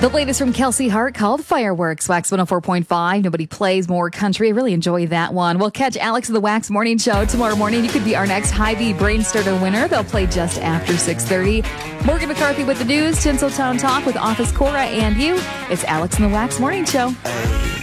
The latest from Kelsey Hart called Fireworks, Wax 104.5. Nobody plays more country. I really enjoy that one. We'll catch Alex of the Wax Morning Show tomorrow morning. You could be our next Hy-Vee Brain Starter winner. They'll play just after 6:30. Morgan McCarthy with the news, Tinseltown Talk with Office Cora and you. It's Alex and the Wax Morning Show.